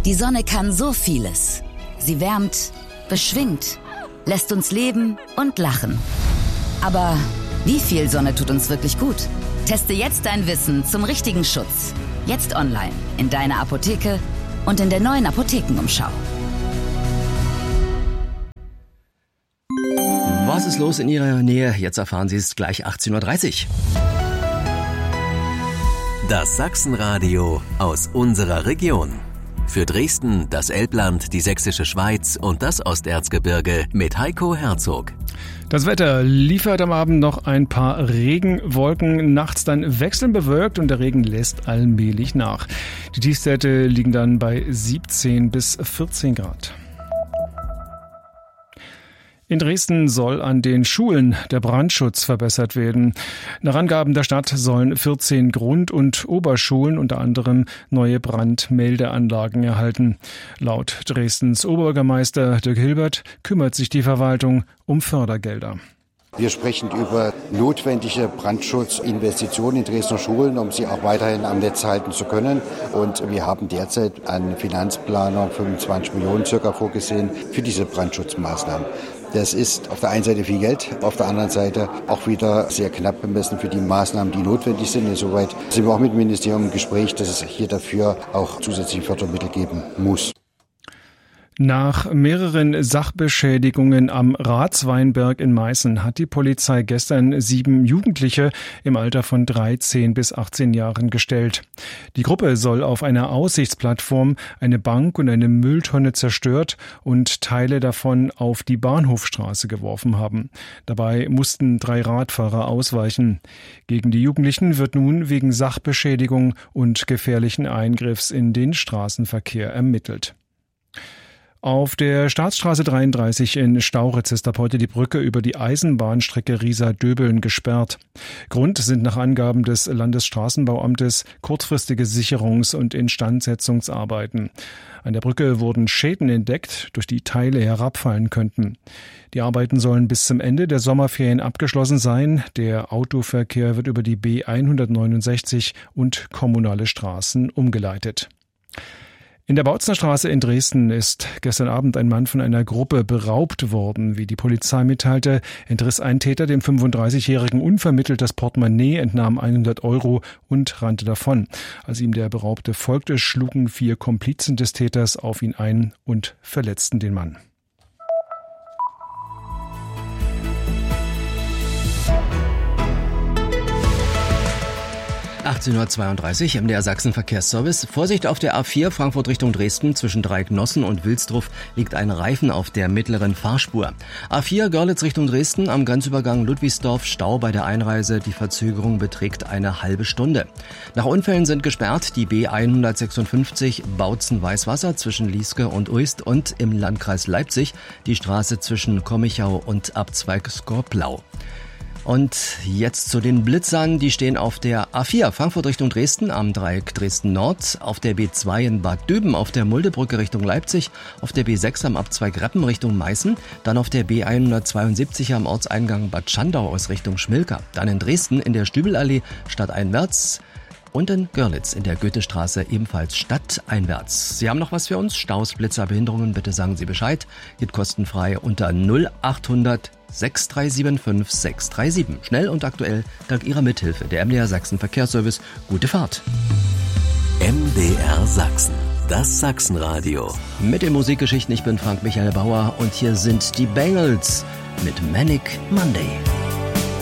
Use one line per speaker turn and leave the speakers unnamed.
Die Sonne kann so vieles. Sie wärmt, beschwingt, lässt uns leben und lachen. Aber wie viel Sonne tut uns wirklich gut? Teste jetzt dein Wissen zum richtigen Schutz. Jetzt online, in deiner Apotheke und in der neuen Apothekenumschau.
Was ist los in Ihrer Nähe? Jetzt erfahren Sie es gleich 18.30 Uhr.
Das Sachsenradio aus unserer Region. Für Dresden, das Elbland, die Sächsische Schweiz und das Osterzgebirge mit Heiko Herzog.
Das Wetter liefert am Abend noch ein paar Regenwolken, nachts dann wechselnd bewölkt und der Regen lässt allmählich nach. Die Tiefstwerte liegen dann bei 17 bis 14 Grad. In Dresden soll an den Schulen der Brandschutz verbessert werden. Nach Angaben der Stadt sollen 14 Grund- und Oberschulen unter anderem neue Brandmeldeanlagen erhalten. Laut Dresdens Oberbürgermeister Dirk Hilbert kümmert sich die Verwaltung um Fördergelder.
Wir sprechen über notwendige Brandschutzinvestitionen in Dresdner Schulen, um sie auch weiterhin am Netz halten zu können. Und wir haben derzeit eine Finanzplanung 25 Millionen circa vorgesehen für diese Brandschutzmaßnahmen. Das ist auf der einen Seite viel Geld, auf der anderen Seite auch wieder sehr knapp bemessen für die Maßnahmen, die notwendig sind. Insoweit sind wir auch mit dem Ministerium im Gespräch, dass es hier dafür auch zusätzliche Fördermittel geben muss.
Nach mehreren Sachbeschädigungen am Ratsweinberg in Meißen hat die Polizei gestern 7 Jugendliche im Alter von 13 bis 18 Jahren gestellt. Die Gruppe soll auf einer Aussichtsplattform eine Bank und eine Mülltonne zerstört und Teile davon auf die Bahnhofstraße geworfen haben. Dabei mussten 3 Radfahrer ausweichen. Gegen die Jugendlichen wird nun wegen Sachbeschädigung und gefährlichen Eingriffs in den Straßenverkehr ermittelt. Auf der Staatsstraße 33 in Stauritz ist ab heute die Brücke über die Eisenbahnstrecke Riesa-Döbeln gesperrt. Grund sind nach Angaben des Landesstraßenbauamtes kurzfristige Sicherungs- und Instandsetzungsarbeiten. An der Brücke wurden Schäden entdeckt, durch die Teile herabfallen könnten. Die Arbeiten sollen bis zum Ende der Sommerferien abgeschlossen sein. Der Autoverkehr wird über die B169 und kommunale Straßen umgeleitet. In der Bautzner Straße in Dresden ist gestern Abend ein Mann von einer Gruppe beraubt worden. Wie die Polizei mitteilte, entriss ein Täter dem 35-Jährigen unvermittelt das Portemonnaie, entnahm 100 € und rannte davon. Als ihm der Beraubte folgte, schlugen 4 Komplizen des Täters auf ihn ein und verletzten den Mann.
(18.32 Uhr) MDR Sachsen Verkehrsservice. Vorsicht auf der A4 Frankfurt Richtung Dresden. Zwischen Dreiecknossen und Wilsdruf liegt ein Reifen auf der mittleren Fahrspur. A4 Görlitz Richtung Dresden. Am Grenzübergang Ludwigsdorf Stau bei der Einreise. Die Verzögerung beträgt eine halbe Stunde. Nach Unfällen sind gesperrt die B156 Bautzen-Weißwasser zwischen Lieske und Uist und im Landkreis Leipzig die Straße zwischen Kommichau und Abzweig Skorplau. Und jetzt zu den Blitzern, die stehen auf der A4 Frankfurt Richtung Dresden, am Dreieck Dresden Nord, auf der B2 in Bad Döben, auf der Muldebrücke Richtung Leipzig, auf der B6 am Abzweig Reppen Richtung Meißen, dann auf der B172 am Ortseingang Bad Schandau aus Richtung Schmilka, dann in Dresden in der Stübelallee stadteinwärts und in Görlitz in der Goethestraße ebenfalls stadteinwärts. Sie haben noch was für uns? Staus, Blitzer, Behinderungen, bitte sagen Sie Bescheid. Geht kostenfrei unter 0800 6375 637. Schnell und aktuell dank Ihrer Mithilfe. Der MDR Sachsen Verkehrsservice. Gute Fahrt.
MDR Sachsen. Das Sachsenradio.
Mit den Musikgeschichten. Ich bin Frank Michael Bauer und hier sind die Bangles mit Manic Monday.